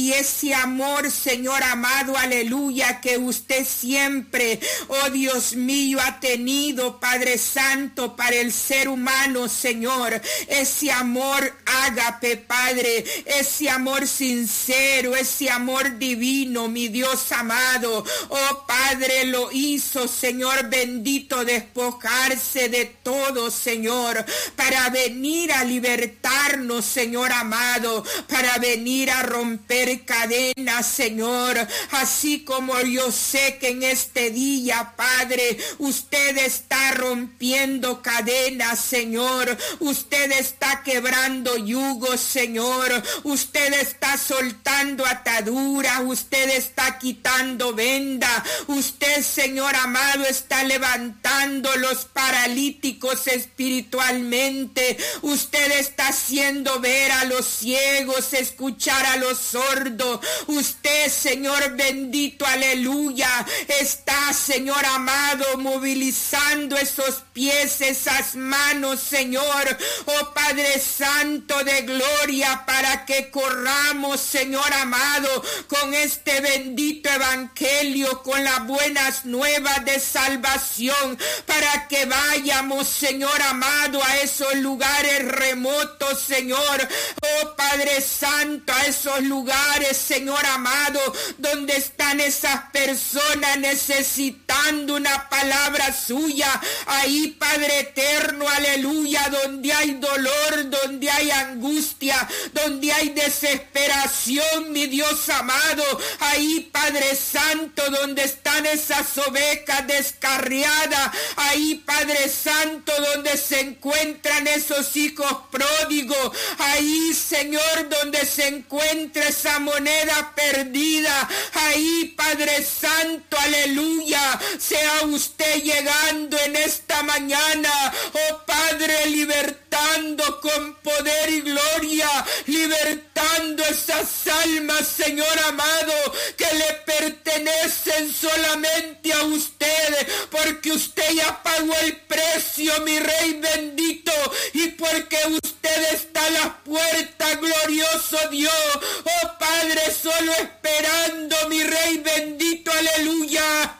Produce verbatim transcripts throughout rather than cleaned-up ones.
y ese amor, Señor amado, aleluya, que usted siempre, oh Dios mío, ha tenido, Padre Santo, para el ser humano, Señor, ese amor ágape, Padre, ese amor sincero, ese amor divino, mi Dios amado, oh Padre, lo hizo, Señor bendito, despojarse de todo, Señor, para venir a libertarnos, Señor amado, para venir a romper cadenas, Señor, así como yo sé que en este día, Padre, usted está rompiendo cadenas, Señor, usted está quebrando yugos, Señor, usted está soltando ataduras, usted está quitando venda, usted, Señor amado, está levantando los paralíticos espiritualmente, usted está haciendo ver a los ciegos, escuchar a los sordos, usted, Señor bendito, aleluya, está, Señor amado, movilizando esos pies, esas manos, Señor, oh Padre Santo de gloria, para que corramos, Señor amado, con este bendito evangelio, con las buenas nuevas de salvación, para que vayamos, Señor amado, a esos lugares remotos, Señor, oh Padre Santo, a esos lugares, Señor amado, donde están esas personas necesitando una palabra suya, ahí, Padre eterno, aleluya, donde hay dolor, donde hay angustia, donde hay desesperación, mi Dios amado, ahí, Padre Santo, donde están esas ovejas descarriadas, ahí, Padre Santo, donde se encuentran esos hijos pródigos, ahí, Señor, donde se encuentra esa moneda perdida, ahí, Padre Santo, aleluya, sea usted llegando en esta mañana, oh Padre, libertando con poder y gloria, libertando esas almas, Señor amado, que le pertenecen solamente a usted, porque usted ya pagó el precio, mi Rey bendito, y porque usted está a las puertas, glorioso Dios, oh Padre, solo esperando, mi Rey bendito, aleluya,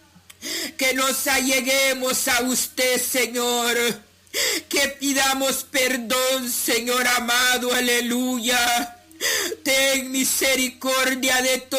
que nos alleguemos a usted, Señor, que pidamos perdón, Señor amado, aleluya, ten misericordia de todos.